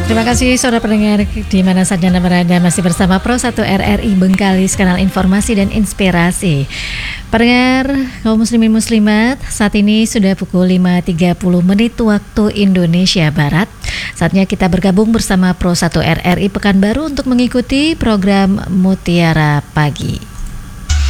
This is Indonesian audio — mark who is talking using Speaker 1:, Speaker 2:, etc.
Speaker 1: Terima kasih saudara pendengar di mana saja Anda berada, masih bersama Pro 1 RRI Bengkalis, kanal informasi dan inspirasi. Pendengar kaum muslimin muslimat, saat ini sudah pukul 5.30 waktu Indonesia Barat. Saatnya kita bergabung bersama Pro 1 RRI Pekanbaru untuk mengikuti program Mutiara Pagi.